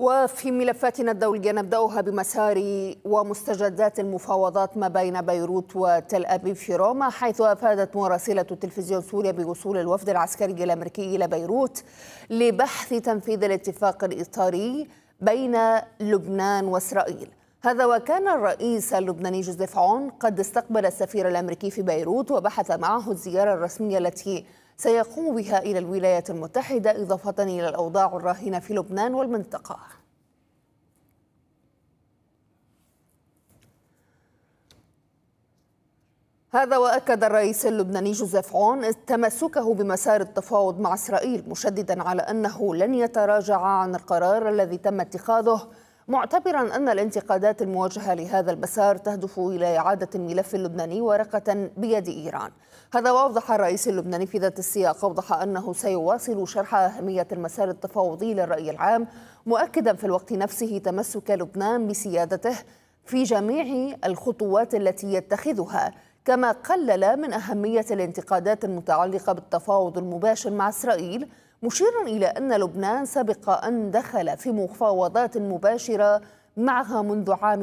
وفي ملفاتنا الدولية نبدأها بمسار ومستجدات المفاوضات ما بين بيروت وتل أبيب في روما، حيث أفادت مراسلة تلفزيون سوريا بوصول الوفد العسكري الأمريكي إلى بيروت لبحث تنفيذ الاتفاق الإطاري بين لبنان وإسرائيل. هذا وكان الرئيس اللبناني جوزيف عون قد استقبل السفير الأمريكي في بيروت وبحث معه الزيارة الرسمية التي سيقوم بها إلى الولايات المتحدة، إضافة إلى الأوضاع الراهنة في لبنان والمنطقة. هذا وأكد الرئيس اللبناني جوزيف عون تمسكه بمسار التفاوض مع إسرائيل، مشددا على أنه لن يتراجع عن القرار الذي تم اتخاذه، معتبرا أن الانتقادات الموجهة لهذا المسار تهدف إلى إعادة الملف اللبناني ورقة بيد إيران. هذا وأوضح الرئيس اللبناني في ذات السياق، أوضح أنه سيواصل شرح أهمية المسار التفاوضي للرأي العام، مؤكدا في الوقت نفسه تمسك لبنان بسيادته في جميع الخطوات التي يتخذها، كما قلل من أهمية الانتقادات المتعلقة بالتفاوض المباشر مع إسرائيل، مشيرا إلى أن لبنان سبق أن دخل في مفاوضات مباشرة معها منذ عام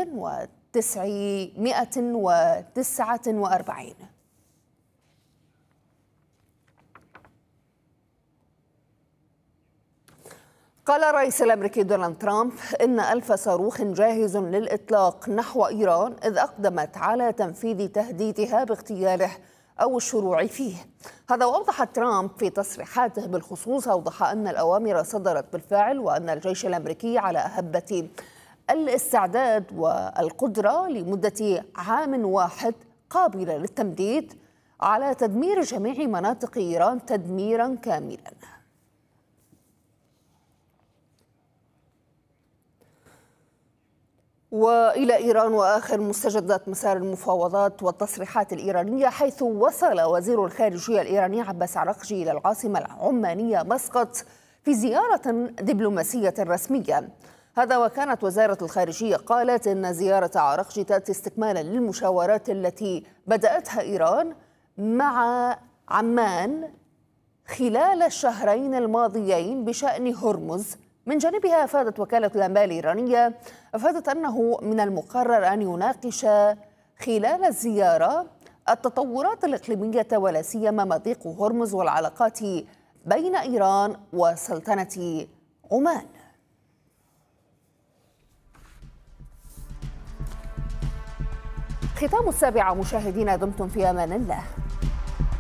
1949. قال الرئيس الأمريكي دونالد ترامب إن 1000 صاروخ جاهز للإطلاق نحو إيران، إذ أقدمت على تنفيذ تهديدها باغتياله أو الشروع فيه. هذا وأوضح ترامب في تصريحاته بالخصوص، أوضح أن الأوامر صدرت بالفعل، وأن الجيش الأمريكي على أهبة الاستعداد والقدرة لمدة عام واحد قابلة للتمديد على تدمير جميع مناطق إيران تدميرا كاملا. وإلى إيران وآخر مستجدات مسار المفاوضات والتصريحات الإيرانية، حيث وصل وزير الخارجية الإيراني عباس عراقجي إلى العاصمة العمانية مسقط في زيارة دبلوماسية رسمية. هذا وكانت وزارة الخارجية قالت إن زيارة عراقجي تأتي استكمالا للمشاورات التي بدأتها إيران مع عمان خلال الشهرين الماضيين بشأن هرمز. من جانبها أفادت وكالة الأنباء الإيرانية أنه من المقرر أن يناقش خلال الزيارة التطورات الإقليمية ولا سيما مضيق هرمز والعلاقات بين إيران وسلطنة عمان. ختام السابعة مشاهدينا، دمتم في أمان الله.